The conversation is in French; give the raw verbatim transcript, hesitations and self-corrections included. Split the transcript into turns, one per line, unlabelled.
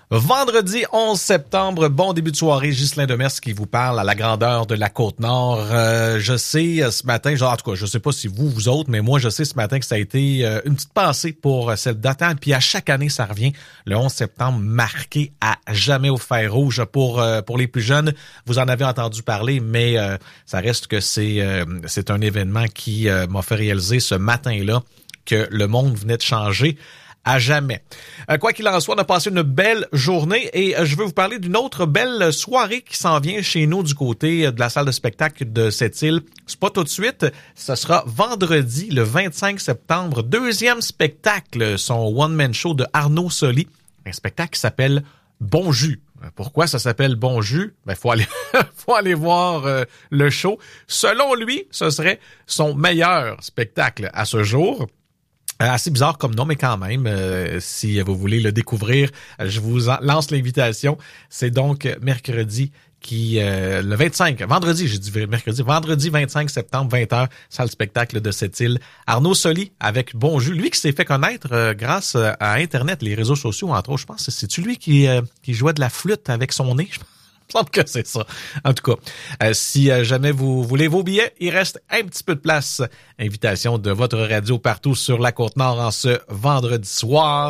Vendredi onze septembre, bon début de soirée, Ghislain Demers qui vous parle à la grandeur de la Côte-Nord. Euh, je sais ce matin, genre, en tout cas, je sais pas si vous, vous autres, mais moi, je sais ce matin que ça a été euh, une petite pensée pour cette date. Puis à chaque année, ça revient. Le onze septembre, marqué à jamais au fer rouge pour euh, pour les plus jeunes. Vous en avez entendu parler, mais euh, ça reste que c'est euh, c'est un événement qui euh, m'a fait réaliser ce matin-là que le monde venait de changer à jamais. Euh, quoi qu'il en soit, on a passé une belle journée et euh, je veux vous parler d'une autre belle soirée qui s'en vient chez nous du côté de la salle de spectacle de Sept-Îles. C'est pas tout de suite, ce sera vendredi le vingt-cinq septembre, deuxième spectacle, son one-man show de Arnaud Soli, un spectacle qui s'appelle Bon Jus. Pourquoi ça s'appelle Bon Jus? Ben, faut aller, faut aller voir euh, le show. Selon lui, ce serait son meilleur spectacle à ce jour. Euh, assez bizarre comme nom, mais quand même, euh, si vous voulez le découvrir, je vous en lance l'invitation. C'est donc mercredi qui euh, le vingt-cinq, vendredi, j'ai dit mercredi, vendredi vingt-cinq septembre, vingt heures, salle spectacle de Sept-Îles. Arnaud Soli avec Bon Jus, lui qui s'est fait connaître euh, grâce à Internet, les réseaux sociaux, entre autres, je pense que c'est-tu lui qui, euh, qui jouait de la flûte avec son nez, je pense. Il me semble que c'est ça. En tout cas, euh, si euh, jamais vous voulez vos billets, il reste un petit peu de place. Invitation de votre radio partout sur la Côte-Nord en ce vendredi soir.